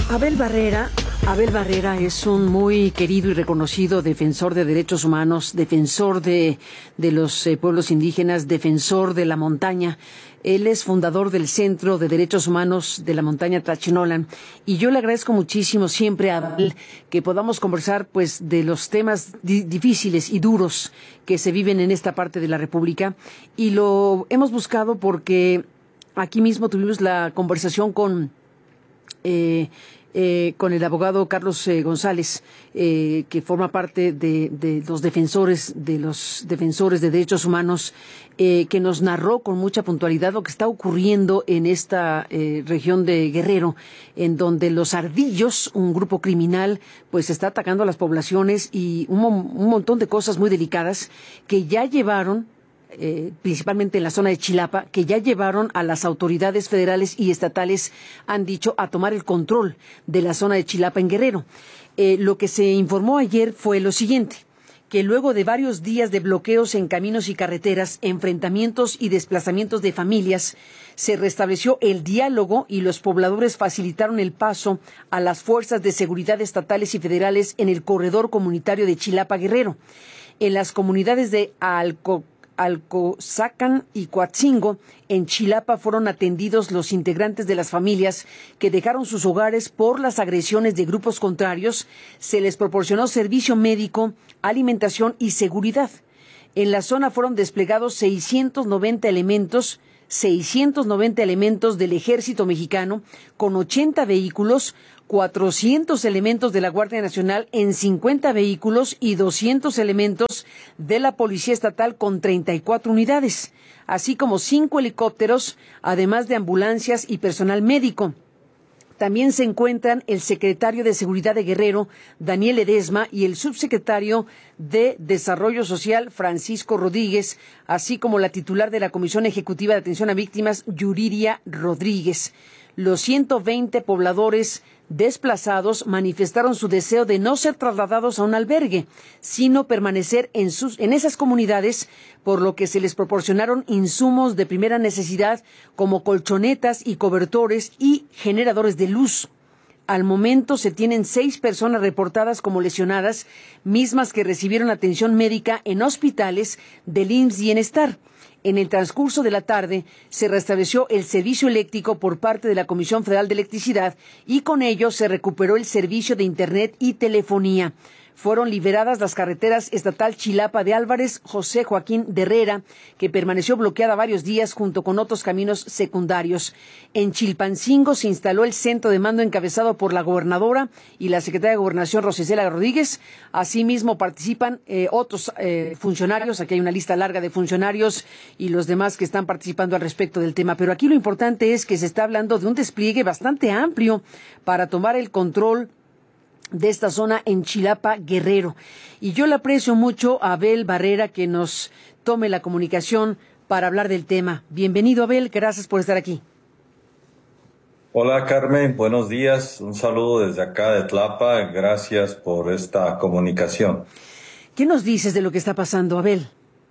Abel Barrera, Abel Barrera es un muy querido y reconocido defensor de derechos humanos, defensor de los pueblos indígenas, defensor de la montaña. Él es fundador del Centro de Derechos Humanos de la Montaña Tlachinolan. Y yo le agradezco muchísimo siempre a Abel que podamos conversar pues de los temas difíciles y duros que se viven en esta parte de la República. Y lo hemos buscado porque aquí mismo tuvimos la conversación con el abogado Carlos González, que forma parte de los defensores de derechos humanos, que nos narró con mucha puntualidad lo que está ocurriendo en esta región de Guerrero, en donde los ardillos, un grupo criminal, pues está atacando a las poblaciones y un montón de cosas muy delicadas que ya llevaron principalmente en la zona de Chilapa, que ya llevaron a las autoridades federales y estatales, han dicho, a tomar el control de la zona de Chilapa en Guerrero. Lo que se informó ayer fue lo siguiente, que luego de varios días de bloqueos en caminos y carreteras, enfrentamientos y desplazamientos de familias, se restableció el diálogo y los pobladores facilitaron el paso a las fuerzas de seguridad estatales y federales en el corredor comunitario de Chilapa Guerrero. En las comunidades de Alcozacan y Coatzingo, en Chilapa, fueron atendidos los integrantes de las familias que dejaron sus hogares por las agresiones de grupos contrarios. Se les proporcionó servicio médico, alimentación y seguridad. En la zona fueron desplegados 690 elementos del Ejército Mexicano con 80 vehículos, 400 elementos de la Guardia Nacional en 50 vehículos y 200 elementos de la Policía Estatal con 34 unidades, así como 5 helicópteros, además de ambulancias y personal médico. También se encuentran el secretario de Seguridad de Guerrero, Daniel Ledesma, y el subsecretario de Desarrollo Social, Francisco Rodríguez, así como la titular de la Comisión Ejecutiva de Atención a Víctimas, Yuriria Rodríguez. Los 120 pobladores desplazados manifestaron su deseo de no ser trasladados a un albergue, sino permanecer en esas comunidades, por lo que se les proporcionaron insumos de primera necesidad como colchonetas y cobertores y generadores de luz. Al momento se tienen 6 personas reportadas como lesionadas, mismas que recibieron atención médica en hospitales del IMSS Bienestar. En el transcurso de la tarde se restableció el servicio eléctrico por parte de la Comisión Federal de Electricidad y con ello se recuperó el servicio de Internet y telefonía. Fueron liberadas las carreteras estatal Chilapa de Álvarez, José Joaquín de Herrera, que permaneció bloqueada varios días junto con otros caminos secundarios. En Chilpancingo se instaló el centro de mando encabezado por la gobernadora y la secretaria de Gobernación, Rosicela Rodríguez. Asimismo participan otros funcionarios. Aquí hay una lista larga de funcionarios y los demás que están participando al respecto del tema. Pero aquí lo importante es que se está hablando de un despliegue bastante amplio para tomar el control de esta zona en Chilapa, Guerrero. Y yo le aprecio mucho a Abel Barrera que nos tome la comunicación para hablar del tema. Bienvenido, Abel, gracias por estar aquí. Hola, Carmen, buenos días. Un saludo desde acá de Tlapa. Gracias por esta comunicación. ¿Qué nos dices de lo que está pasando, Abel?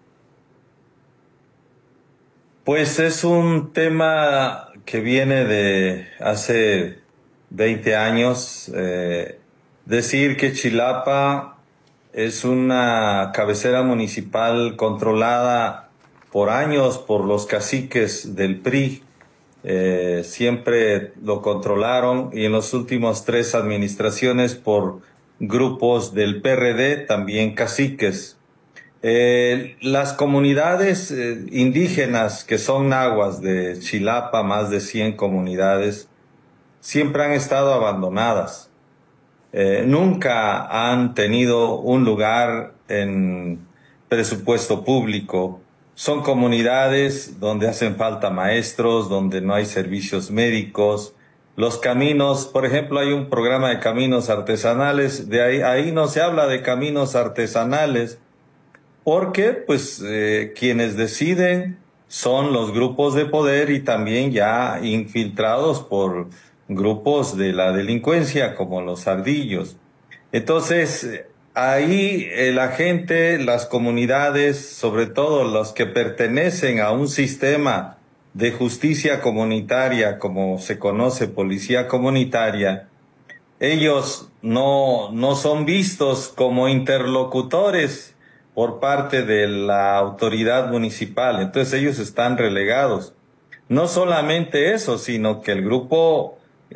Pues es un tema que viene de hace 20 años. Decir que Chilapa es una cabecera municipal controlada por años por los caciques del PRI. Siempre lo controlaron y en los últimos 3 administraciones por grupos del PRD, también caciques. Las comunidades indígenas que son nahuas de Chilapa, más de 100 comunidades, siempre han estado abandonadas. Nunca han tenido un lugar en presupuesto público. Son comunidades donde hacen falta maestros, donde no hay servicios médicos. Los caminos, por ejemplo, hay un programa de caminos artesanales, ahí no se habla de caminos artesanales, porque pues quienes deciden son los grupos de poder y también ya infiltrados por grupos de la delincuencia como los ardillos. Entonces, ahí la gente, las comunidades, sobre todo los que pertenecen a un sistema de justicia comunitaria, como se conoce, policía comunitaria, ellos no son vistos como interlocutores por parte de la autoridad municipal. Entonces ellos están relegados. No solamente eso, sino que el grupo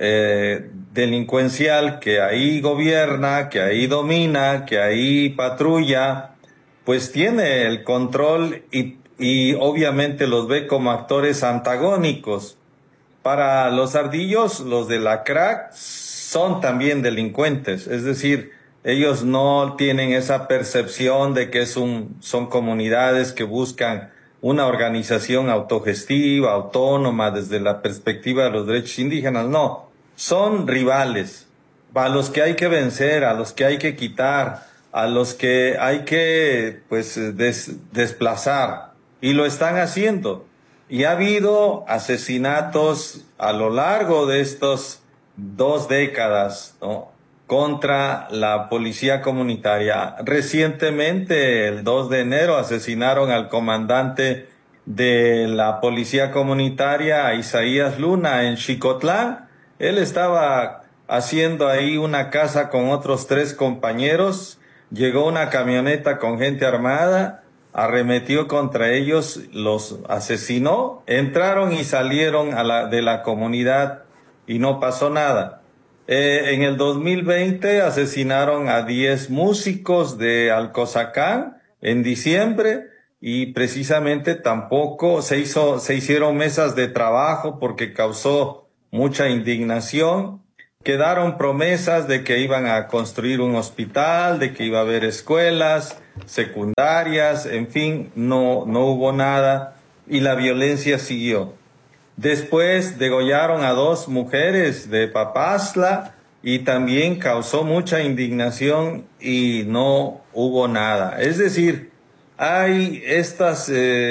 delincuencial que ahí gobierna, que ahí domina, que ahí patrulla, pues tiene el control y obviamente los ve como actores antagónicos. Para los ardillos, los de la crack son también delincuentes, es decir, ellos no tienen esa percepción de que son comunidades que buscan una organización autogestiva, autónoma, desde la perspectiva de los derechos indígenas. No, son rivales, a los que hay que vencer, a los que hay que quitar, a los que hay que pues desplazar, y lo están haciendo. Y ha habido asesinatos a lo largo de estos 2 décadas, ¿no?, contra la policía comunitaria. Recientemente, el 2 de enero, asesinaron al comandante de la policía comunitaria, Isaías Luna, en Xicotlán. Él estaba haciendo ahí una caza con otros 3 compañeros. Llegó una camioneta con gente armada, arremetió contra ellos, los asesinó, entraron y salieron de la comunidad y no pasó nada. En el 2020 asesinaron a 10 músicos de Alcozacán en diciembre, y precisamente tampoco se hicieron mesas de trabajo porque causó mucha indignación. Quedaron promesas de que iban a construir un hospital, de que iba a haber escuelas secundarias, en fin, no hubo nada y la violencia siguió. Después degollaron a 2 mujeres de Papazla y también causó mucha indignación y no hubo nada. Es decir, hay estas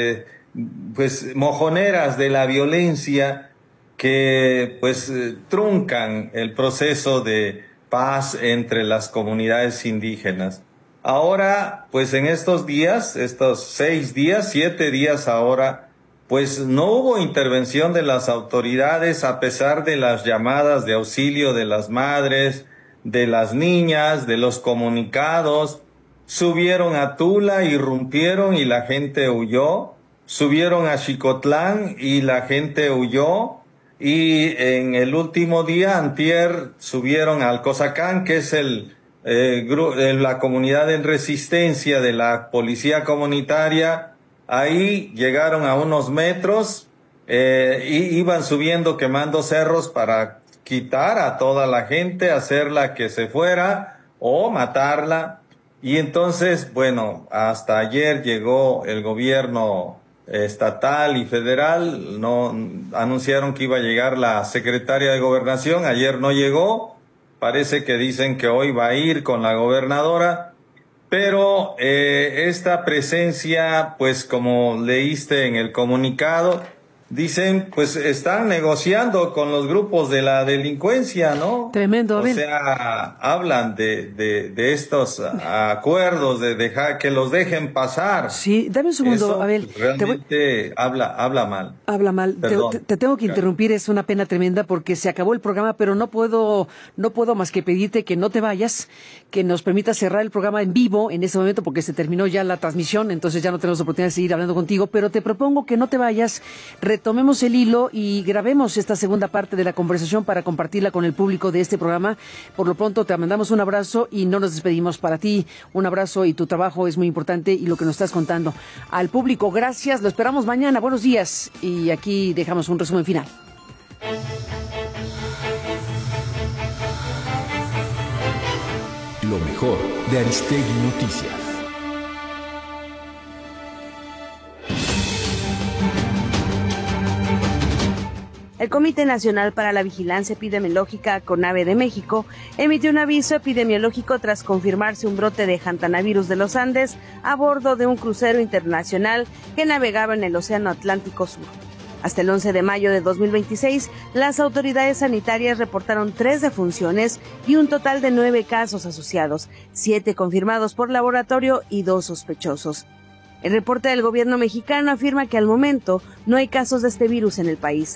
pues mojoneras de la violencia que pues truncan el proceso de paz entre las comunidades indígenas. Ahora, pues en estos días, estos 6 días, 7 días ahora, pues no hubo intervención de las autoridades a pesar de las llamadas de auxilio de las madres, de las niñas, de los comunicados. Subieron a Tula, irrumpieron y la gente huyó. Subieron a Xicotlán y la gente huyó. Y en el último día, antier, subieron al Alcozacán, que es la comunidad en resistencia de la policía comunitaria. Ahí llegaron a unos metros, y iban subiendo, quemando cerros para quitar a toda la gente, hacerla que se fuera o matarla. Y entonces, bueno, hasta ayer llegó el gobierno estatal y federal, no anunciaron que iba a llegar la secretaria de Gobernación, ayer no llegó, parece que dicen que hoy va a ir con la gobernadora. Pero esta presencia, pues como leíste en el comunicado, dicen, pues están negociando con los grupos de la delincuencia, ¿no? Tremendo, o sea, hablan de estos acuerdos, de dejar que los dejen pasar. Sí, dame un segundo, Eso, Abel. realmente habla mal. Habla mal. Te tengo que interrumpir, es una pena tremenda porque se acabó el programa, pero no puedo más que pedirte que no te vayas, que nos permitas cerrar el programa en vivo en este momento porque se terminó ya la transmisión, entonces ya no tenemos oportunidad de seguir hablando contigo, pero te propongo que no te vayas, retomemos el hilo y grabemos esta segunda parte de la conversación para compartirla con el público de este programa. Por lo pronto te mandamos un abrazo y no nos despedimos. Para ti un abrazo y tu trabajo es muy importante y lo que nos estás contando. Al público, gracias, lo esperamos mañana. Buenos días y aquí dejamos un resumen final. Lo mejor de Aristegui Noticias. El Comité Nacional para la Vigilancia Epidemiológica, CONAVE de México, emitió un aviso epidemiológico tras confirmarse un brote de Hantanavirus de los Andes a bordo de un crucero internacional que navegaba en el Océano Atlántico Sur. Hasta el 11 de mayo de 2026, las autoridades sanitarias reportaron 3 defunciones y un total de 9 casos asociados, 7 confirmados por laboratorio y 2 sospechosos. El reporte del gobierno mexicano afirma que al momento no hay casos de este virus en el país.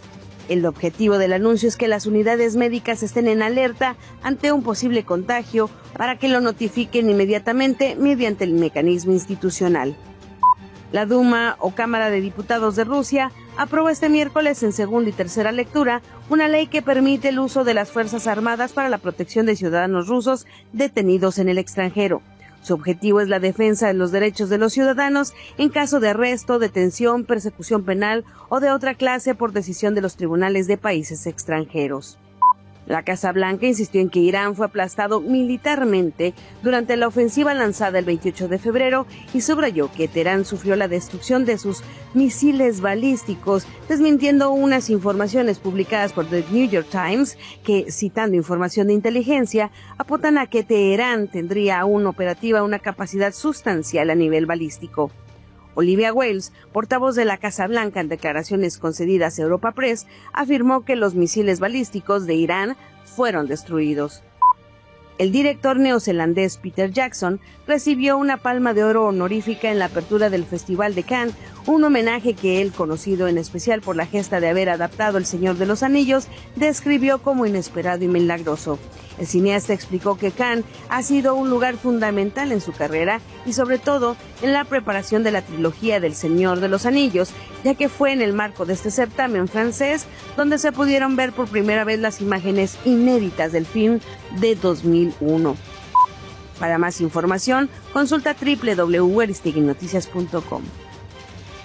El objetivo del anuncio es que las unidades médicas estén en alerta ante un posible contagio para que lo notifiquen inmediatamente mediante el mecanismo institucional. La Duma o Cámara de Diputados de Rusia aprobó este miércoles en segunda y tercera lectura una ley que permite el uso de las Fuerzas Armadas para la protección de ciudadanos rusos detenidos en el extranjero. Su objetivo es la defensa de los derechos de los ciudadanos en caso de arresto, detención, persecución penal o de otra clase por decisión de los tribunales de países extranjeros. La Casa Blanca insistió en que Irán fue aplastado militarmente durante la ofensiva lanzada el 28 de febrero y subrayó que Teherán sufrió la destrucción de sus misiles balísticos, desmintiendo unas informaciones publicadas por The New York Times que, citando información de inteligencia, apuntan a que Teherán tendría aún operativa una capacidad sustancial a nivel balístico. Olivia Wales, portavoz de la Casa Blanca en declaraciones concedidas a Europa Press, afirmó que los misiles balísticos de Irán fueron destruidos. El director neozelandés Peter Jackson recibió una Palma de Oro honorífica en la apertura del Festival de Cannes, un homenaje que él, conocido en especial por la gesta de haber adaptado El Señor de los Anillos, describió como inesperado y milagroso. El cineasta explicó que Cannes ha sido un lugar fundamental en su carrera y sobre todo en la preparación de la trilogía del Señor de los Anillos, ya que fue en el marco de este certamen francés donde se pudieron ver por primera vez las imágenes inéditas del film de 2001. Para más información, consulta www.aristeguinoticias.com.